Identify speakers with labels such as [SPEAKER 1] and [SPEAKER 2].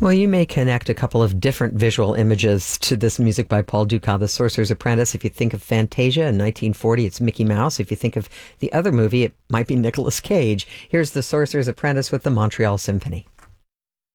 [SPEAKER 1] Well, you may connect a couple of different visual images to this music by Paul Dukas, The Sorcerer's Apprentice. If you think of Fantasia in 1940, it's Mickey Mouse. If you think of the other movie, it might be Nicolas Cage. Here's The Sorcerer's Apprentice with the Montreal Symphony.